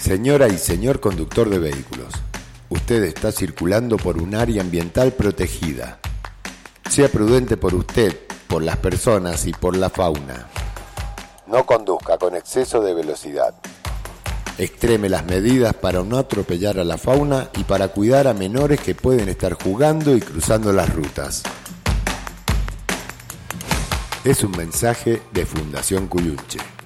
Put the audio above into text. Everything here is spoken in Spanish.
Señora y señor conductor de vehículos, usted está circulando por un área ambiental protegida. Sea prudente por usted, por las personas y por la fauna. No conduzca con exceso de velocidad. Extreme las medidas para no atropellar a la fauna y para cuidar a menores que pueden estar jugando y cruzando las rutas. Es un mensaje de Fundación Cuyunche.